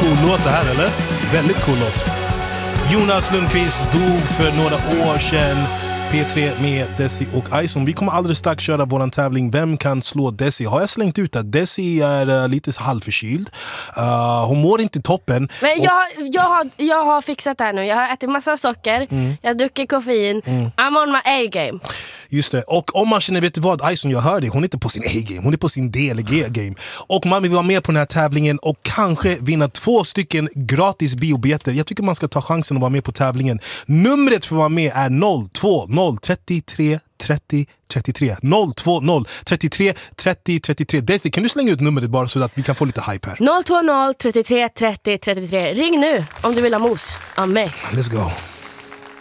cool låt det här, eller? Väldigt cool låt. Jonas Lundqvist dog för några år sedan. P3 med Desi och Ison. Vi kommer alldeles strax köra våran tävling. Vem kan slå Desi? Har jag slängt ut att Desi är lite halvförkyld. Hon mår inte toppen. Men jag har fixat det här nu. Jag har ätit massa socker. Jag har druckit koffein. I'm on my A-game. Just det. Och om man känner, vet du vad, Ison, jag hör dig. Hon är inte på sin A-game. Hon är på sin DLG-game. Och man vill vara med på den här tävlingen och kanske vinna 2 stycken gratis biobiljetter. Jag tycker man ska ta chansen att vara med på tävlingen. Numret för att vara med är 020 33 30 33. 020 33 30 33. Desi, kan du slänga ut numret bara så att vi kan få lite hype här? 020 33 30 33. Ring nu om du vill ha mos av mig. Let's go.